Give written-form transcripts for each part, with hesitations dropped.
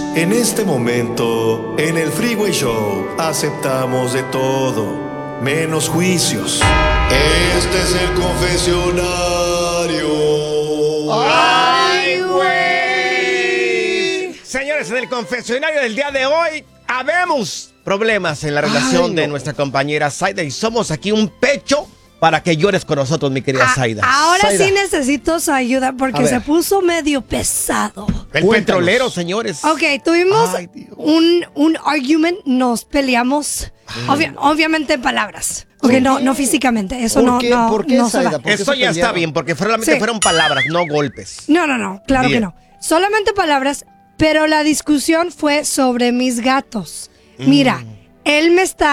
En este momento, en el Freeway Show, aceptamos de todo, menos juicios. Este es el confesionario. ¡Ay, güey! Señores, en el confesionario del día de hoy, habemos problemas en la relación de nuestra compañera Zaida y somos aquí un pecho para que llores con nosotros, mi querida Zaida. Ahora Zaida. sí necesito su ayuda porque se puso medio pesado. El petrolero, señores. Ok, tuvimos un argument, nos peleamos, obviamente en palabras. Okay, no físicamente, eso no se va. Eso ya está bien, porque solamente fueron palabras, no golpes. No, claro Bien. que no. Solamente palabras, pero la discusión fue sobre mis gatos. Mira, él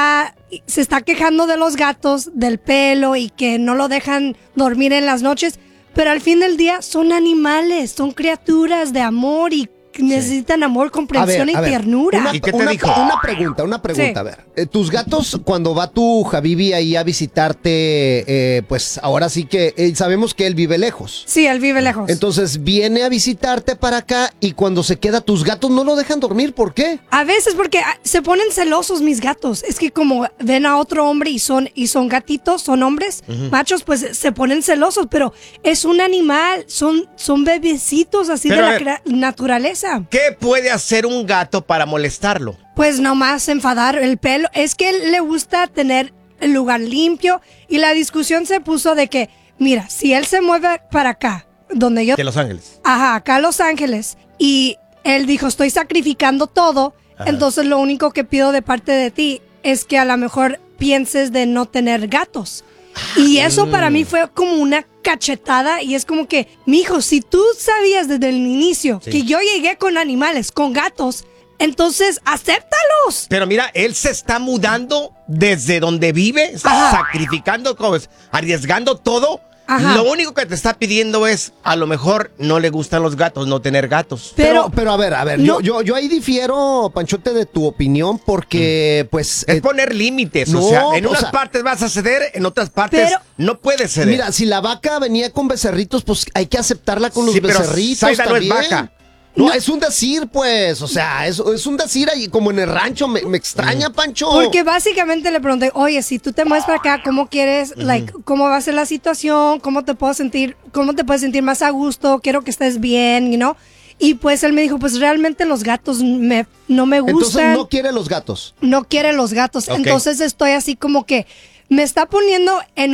se está quejando de los gatos, del pelo y que no lo dejan dormir en las noches, pero al fin del día son animales, son criaturas de amor y necesitan amor, comprensión y ternura. ¿Y qué te dijo? Una pregunta, a ver. Tus gatos, cuando va tu Habibi ahí a visitarte, pues ahora sí que sabemos que él vive lejos. Sí, él vive lejos. Entonces viene a visitarte para acá y cuando se queda, tus gatos no lo dejan dormir. ¿Por qué? A veces porque se ponen celosos mis gatos. Es que como ven a otro hombre y son gatitos, son hombres, machos, pues se ponen celosos. Pero es un animal, son bebecitos así Pero de la naturaleza. ¿Qué puede hacer un gato para molestarlo? Pues nomás enfadar el pelo. Es que él le gusta tener el lugar limpio y la discusión se puso de que, mira, si él se mueve para acá, donde yo... De Los Ángeles. Ajá, acá a Los Ángeles. Y él dijo, estoy sacrificando todo, entonces lo único que pido de parte de ti es que a lo mejor pienses de no tener gatos. Y eso para mí fue como una cachetada y es como que, mijo, si tú sabías desde el inicio que yo llegué con animales, con gatos, entonces acéptalos. Pero mira, él se está mudando desde donde vive, sacrificando, arriesgando todo. Lo único que te está pidiendo es, a lo mejor no le gustan los gatos, no tener gatos. Pero a ver, no. yo ahí difiero, Panchote, de tu opinión porque, pues... Es poner límites, no, o sea, en unas partes vas a ceder, en otras partes no puedes ceder. Mira, si la vaca venía con becerritos, pues hay que aceptarla con los becerritos Zaida también. No es vaca. No, es un decir, pues, o sea, es un decir ahí como en el rancho, me extraña, Pancho. Porque básicamente le pregunté, oye, si tú te mueves para acá, ¿cómo quieres, cómo va a ser la situación? ¿Cómo te puedes sentir más a gusto? Quiero que estés bien, ¿no? Y pues él me dijo, pues realmente los gatos no me gustan. Entonces no quiere los gatos. No quiere los gatos. Ok. Entonces estoy así como que me está poniendo en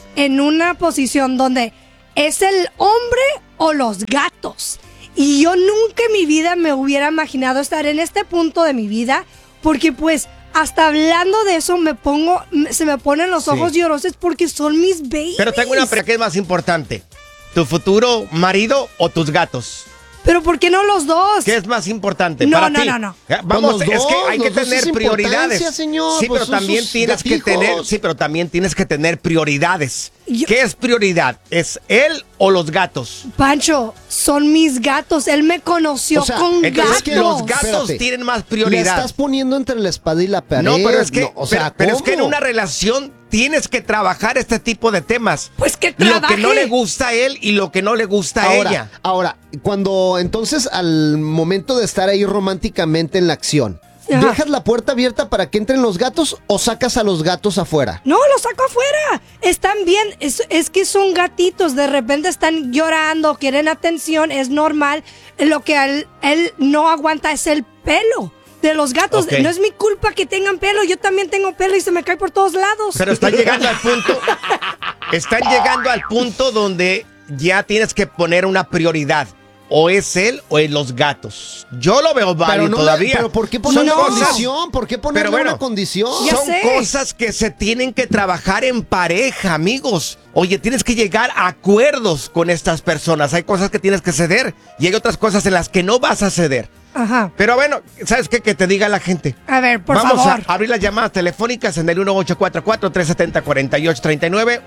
una posición donde es el hombre o los gatos. Y yo nunca en mi vida me hubiera imaginado estar en este punto de mi vida, porque pues hasta hablando de eso se me ponen los ojos llorosos porque son mis babies. Pero tengo una pregunta que es más importante. ¿Tu futuro marido o tus gatos? Pero ¿por qué no los dos? ¿Qué es más importante No, para no, ti? no. Vamos, Pues es que hay que los dos tener es prioridades. importancia, señor, Sí, pues pero son también sus tienes que gatijos. tener prioridades. ¿Qué es prioridad? ¿Es él o los gatos? Pancho, son mis gatos. Él me conoció con entonces gatos. los gatos Espérate. tienen más Le prioridad. estás poniendo entre la espada y la pared. No, pero es que, No, o sea, pero es que en ¿cómo? una relación tienes que trabajar este tipo de temas. Pues que Lo trabaje. que no le gusta a él y lo que no le gusta a ella. Ahora, cuando entonces al momento de estar ahí románticamente en la acción, Ajá. ¿dejas la puerta abierta para que entren los gatos o sacas a los gatos afuera? No, los saco afuera. Están bien. Es que son gatitos. De repente están llorando, quieren atención. Es normal. Lo que él no aguanta es el pelo de los gatos. Ok. No es mi culpa que tengan pelo. Yo también tengo pelo y se me cae por todos lados. Pero están llegando al punto. Están llegando al punto donde ya tienes que poner una prioridad. O es él o es los gatos. Yo lo veo válido todavía. Pero ¿por qué ponerle Son una cosas- condición? ¿Por qué ponerle Pero bueno, una condición? Ya Son sé. cosas que se tienen que trabajar en pareja, amigos. Oye, tienes que llegar a acuerdos con estas personas. Hay cosas que tienes que ceder y hay otras cosas en las que no vas a ceder. Ajá. Pero bueno, ¿sabes qué? Que te diga la gente. A ver, por Vamos favor. a abrir las llamadas telefónicas en el 1844-370-4839,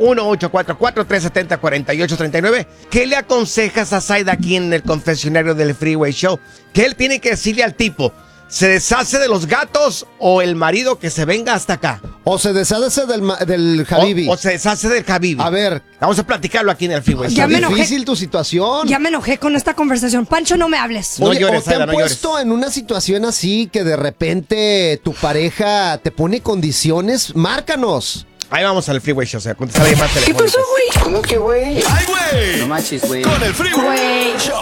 1844-370-4839. ¿Qué le aconsejas a Zaida aquí en el confesionario del Freeway Show? ¿Qué él tiene que decirle al tipo? ¿Se deshace de los gatos o el marido que se venga hasta acá? O se deshace del Habibi. O se deshace del Habibi. A ver. Vamos a platicarlo aquí en el Freeway. Ya Está me enojé. difícil tu situación. Ya me enojé con esta conversación. Pancho, no me hables. No Oye, llores, ¿o te Aida, han no llores. puesto en una situación así que de repente tu pareja te pone condiciones? Márcanos. Ahí vamos al Freeway Show, o sea, contestar la llamada telefónica. ¿Cómo que, güey? ¡Ay, güey! No manches, güey. Con el Freeway Show.